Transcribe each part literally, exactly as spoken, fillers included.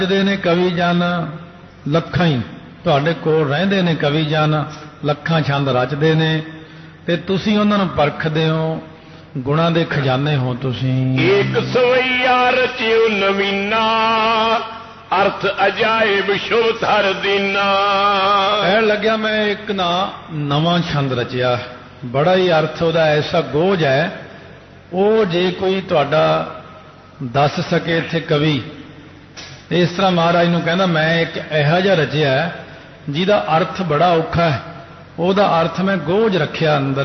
ਦੇ ਨੇ ਕਵੀ ਜਨ ਲੱਖਾਂ ਹੀ ਤੁਹਾਡੇ ਕੋਲ ਰਹਿੰਦੇ ਨੇ ਕਵੀ ਜਨ ਲੱਖਾਂ ਛੰਦ ਰਚਦੇ ਨੇ ਤੇ ਤੁਸੀਂ ਉਹਨਾਂ ਨੂੰ ਪਰਖਦੇ ਹੋ ਗੁਣਾਂ ਦੇ ਖਜ਼ਾਨੇ ਹੋ ਤੁਸੀਂ। ਏਕ ਸਵਈਆ ਰਚਿਓ ਨਵੀਨਾ ਅਰਥ ਅਜਾਇਬ ਸ਼ੁਭ ਧਰ ਦੀਨਾ। ਕਹਿਣ ਲੱਗਿਆ ਮੈਂ ਇੱਕ ਨਾ ਨਵਾਂ ਛੰਦ ਰਚਿਆ ਬੜਾ ਹੀ ਅਰਥ ਉਹਦਾ ਐਸਾ ਗੋਝ ਹੈ ਉਹ ਜੇ ਕੋਈ ਤੁਹਾਡਾ ਦੱਸ ਸਕੇ ਇੱਥੇ ਕਵੀ। ਇਸ ਤਰ੍ਹਾਂ ਮਹਾਰਾਜ ਨੂੰ ਕਹਿੰਦਾ ਮੈਂ ਇੱਕ ਇਹੋ ਜਿਹਾ ਰਚਿਆ ਜਿਹਦਾ ਅਰਥ ਬੜਾ ਔਖਾ ਹੈ ਉਹਦਾ ਅਰਥ ਮੈਂ ਗੋਝ ਰੱਖਿਆ ਅੰਦਰ।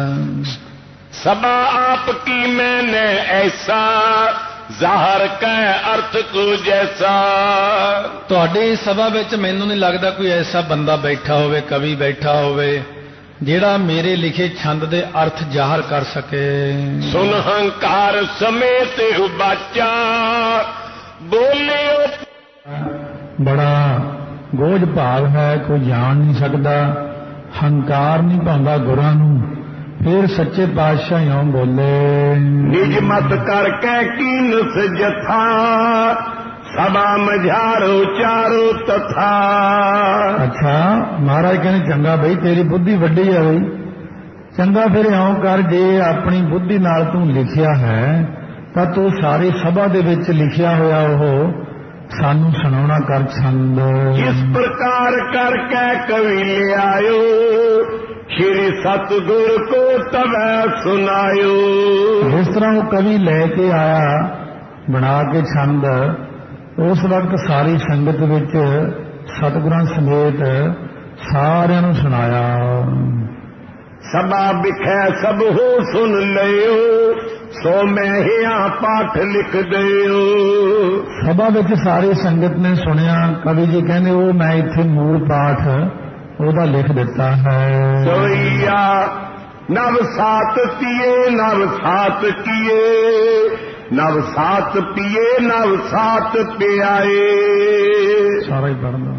ਸਭਾ ਆਪ ਕੀ ਮੈਨੇ ਐਸਾ ਜ਼ਾਹਰ ਕੈ ਅਰਥ ਕੋ ਜੈਸਾ। ਤੁਹਾਡੀ ਸਭਾ ਵਿੱਚ ਮੈਨੂੰ ਨਹੀਂ ਲੱਗਦਾ ਕੋਈ ਐਸਾ ਬੰਦਾ ਬੈਠਾ ਹੋਵੇ ਕਵੀ ਬੈਠਾ ਹੋਵੇ ਜਿਹੜਾ ਮੇਰੇ ਲਿਖੇ ਛੰਦ ਦੇ ਅਰਥ ਜ਼ਾਹਰ ਕਰ ਸਕੇ। ਸੁਨ ਹੰਕਾਰ ਸਮੇਤ ਉਬਾਚਾ ਬੋਲਿਓ। ਬੜਾ ਗੋਝ ਭਾਵ ਹੈ ਕੋਈ ਜਾਣ ਨਹੀਂ ਸਕਦਾ ਹੰਕਾਰ ਨਹੀਂ ਪਾਉਂਦਾ ਗੁਰਾਂ ਨੂੰ ਫਿਰ ਸੱਚੇ ਪਾਤਸ਼ਾਹ ਇਉਂ ਬੋਲੇ। ਨਿਜ ਮਤ ਕਰਕੇ ਕੀਨਸ ਜਥਾ ਸਭਾ ਮਝਾਰੋ ਚਾਰੋ ਤਥਾ। ਅੱਛਾ ਮਹਾਰਾਜ ਕਹਿੰਦੇ ਚੰਗਾ ਬਈ ਤੇਰੀ ਬੁੱਧੀ ਵੱਡੀ ਹੈ ਬਈ ਚੰਗਾ ਫਿਰ ਇਉਂ ਕਰ ਜੇ ਆਪਣੀ ਬੁੱਧੀ ਨਾਲ ਤੂੰ ਲਿਖਿਆ ਹੈ ਤਾਂ ਤੂੰ ਸਾਰੀ ਸਭਾ ਦੇ ਵਿੱਚ ਲਿਖਿਆ ਹੋਇਆ ਉਹ ਸਾਨੂੰ ਸੁਣਾਉਣਾ ਕਰ ਛੰਦ। ਇਸ ਪ੍ਰਕਾਰ ਕਰਕੇ ਕਵੀ ਲਿਆਇਓ ਸ਼੍ਰੀ ਸਤਿਗੁਰ ਕੋ ਤਵੈ ਸੁਨਾਇਓ। ਜਿਸ ਤਰ੍ਹਾਂ ਉਹ ਕਵੀ ਲੈ ਕੇ ਆਇਆ ਬਣਾ ਕੇ ਛੰਦ ਉਸ ਵਕਤ ਸਾਰੀ ਸੰਗਤ ਵਿੱਚ ਸਤਿਗੁਰਾਂ ਸਮੇਤ ਸਾਰਿਆਂ ਨੂੰ ਸੁਣਾਇਆ। ਸਭਾ ਵਿਖੇ ਸਭ ਹੋ ਸੁਣ ਲਿਓ ਸੋ ਮੈਂ ਹਿਆ ਪਾਠ ਲਿਖ ਦਿਓ। ਸਭਾ ਵਿੱਚ ਸਾਰੀ ਸੰਗਤ ਨੇ ਸੁਣਿਆ ਕਵੀ ਜੀ ਕਹਿੰਦੇ ਉਹ ਮੈਂ ਇੱਥੇ ਮੂਲ ਪਾਠ ਉਹਦਾ ਲਿਖ ਦਿੱਤਾ ਹੈ। ਸੋਈਆ ਨਵ ਸਾਤ ਪੀਏ ਨਵ ਸਾਤ ਕੀਏ ਨਵ ਸਾਤ ਪੀਏ ਨਵ ਸਾਤ ਪਿਆਏ। ਸਾਰਾ ਹੀ ਪੜ੍ਹਨਾ।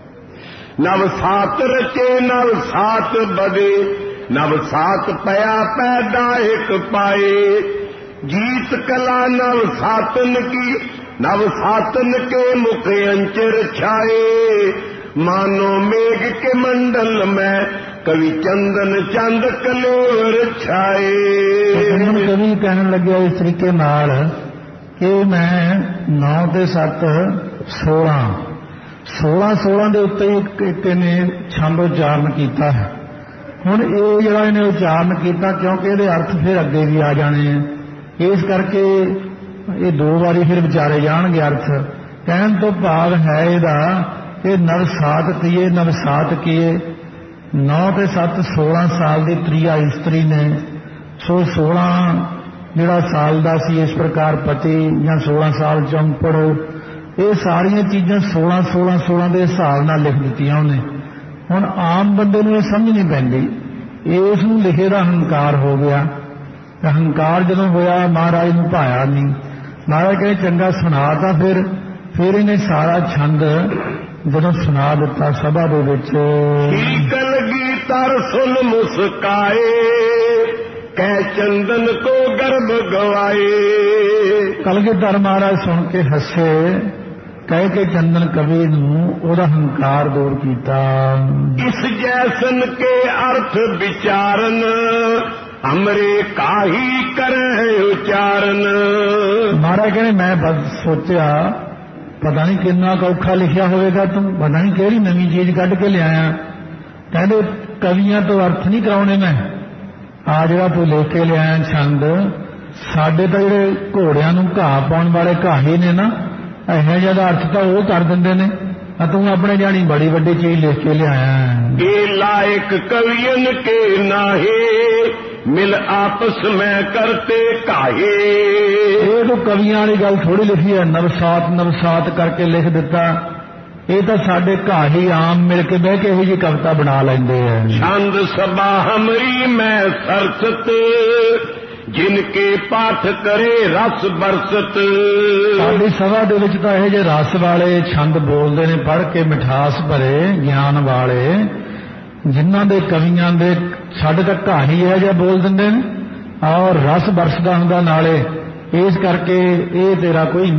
ਨਵ ਸਾਤ ਰਚੇ ਨਵ ਸਾਤ ਬਦੇ ਨਵ ਸਾਤ ਪਿਆ ਪੈਦਾ ਇੱਕ ਪਾਏ। ਜੀਤ ਕਲਾ ਨਵ ਸਾਤਨ ਕੀ ਨਵ ਸਾਤਨ ਕੇ ਮੁਖ ਅੰਚਰ ਛਾਏ। मानो मेघ के मंडल में कवि चंदन चंद कलोर छाए। कवि कहने लगे इस तरीके नाल कि मैं नौ ते सत्त सोलह सोलह सोलह के उत्ते एक ने छंद उच्चारण किया है। हुण ये जिहड़ा इहने उच्चारण किया क्योंकि इहदे अर्थ फिर अगे भी आ जाने हैं इस करके ये दो बारी फिर विचारे जाणगे अर्थ। कहण तो भाव है इहदा कि नव सात किए नव सात किए नौ ते सत्त सोलह साल की त्रीआ इस्त्री ने सो सोलह जिहड़ा साल दा सी इस प्रकार पति या सोलह साल चौंपड़ ये सारिया चीज़ां सोलह सोलह सोलह के हिसाब नाल लिख दित्तियां उन्हें। हुण आम बंदे नूं समझ नहीं पैंदी इस नूं लिखे दा हंकार हो गया। हंकार जदों होया महाराज नूं भाया नहीं महाराज कहे चंगा सुना तां फिर फिर इन्हें सारा छंद ਜਦੋਂ ਸੁਣਾ ਦਿੱਤਾ ਸਭਾ ਦੇ ਵਿੱਚ। ਕਲਗੀ ਤਰ ਸੁਨ ਮੁਸਕਾਏ ਕਹਿ ਚੰਦਨ ਕੋ ਗਰਭ ਗਵਾਏ। ਕਲਗੀਧਰ ਮਹਾਰਾਜ ਸੁਣ ਕੇ ਹੱਸੇ ਕਹਿ ਕੇ ਚੰਦਨ ਕਵੀ ਨੂੰ ਉਹਦਾ ਹੰਕਾਰ ਦੂਰ ਕੀਤਾ। ਇਸ ਜੈਸਨ ਕੇ ਅਰਥ ਵਿਚਾਰਨ ਅਮਰੇ ਕਾਹੀ ਕਰੇ ਉਚਾਰਨ। ਮਹਾਰਾਜ ਕਹਿੰਦੇ ਮੈਂ ਬਸ ਸੋਚਿਆ पता नहीं कितना औखा लिखा होगा तू पता नहीं केड़ी नवी चीज कढ़ के लिया। कहते कवियां तो अर्थ नहीं कराने मैं आ जरा तू लिख के लिया छंद साडे तो जिहड़े घोड़ियां नूं घाह पाउण वाले घाही ने ना इहो जिहा अर्थ तो वो कर दिंदे ने तू अपने जानी बड़ी वड्डी चीज लिख के लिया। ये लायक कवियन के नाहे मिल आपस में करते काहे। ये तो कवियां वाली गल थोड़ी लिखी है नवसात नवसात करके लिख दिता ये तो साडे घाही आम मिल के बह के यही कविता बना लेंदे हैं। छंद सभा हमरी में सरसत जिनके पाठ करे रस बरसत। साडी सभा दे विच तां इहो जिहे रस वाले छंद बोलदे ने पढ़ के मिठास भरे ज्ञान वाले जिन्हां दे कवियां दे साडे तां कहानी इहो जिहा बोल दिंदे ने और रस बरसदा हुंदा नाले इस करके ये तेरा कोई